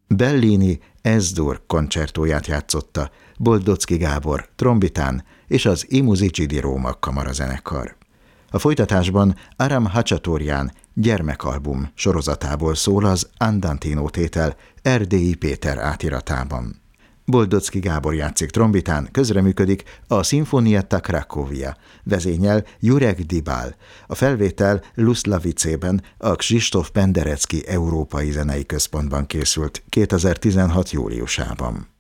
Bellini Ez-dur koncertóját játszotta Boldocki Gábor trombitán és az I Musici di Roma kamarazenekar. A folytatásban Aram Hachatorján gyermekalbum sorozatából szól az Andantino tétel Erdélyi Péter átiratában. Boldocki Gábor játszik trombitán, közreműködik a Sinfonietta Cracovia, vezényel Jurek Dibál. A felvétel Luslavicében, a Krzysztof Penderecki Európai Zenei Központban készült 2016. júliusában.